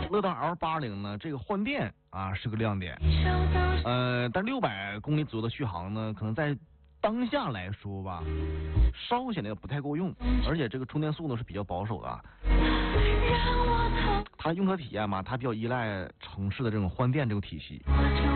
乐道 L80呢，这个换电啊是个亮点，但600公里左右的续航呢，可能在当下来说吧，稍显得不太够用，而且这个充电速度是比较保守的啊。它用车体验嘛，它比较依赖城市的这种换电这种体系。